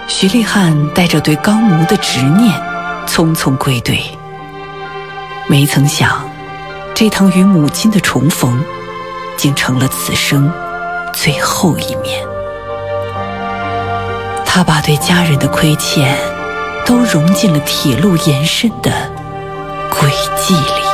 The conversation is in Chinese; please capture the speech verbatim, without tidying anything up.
徐立汉带着对高母的执念，匆匆归队。没曾想，这趟与母亲的重逢，竟成了此生最后一面。他把对家人的亏欠，都融进了铁路延伸的轨迹里。